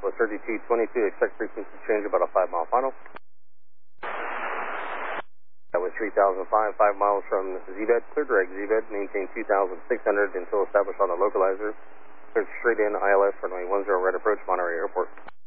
Southwest 3222, expect frequency change about a 5-mile final. That was 3005, 5 miles from ZBED, clear direct ZBED, maintain 2600 until established on the localizer. Clear straight in, ILS, runway 10 right approach, Monterey Airport.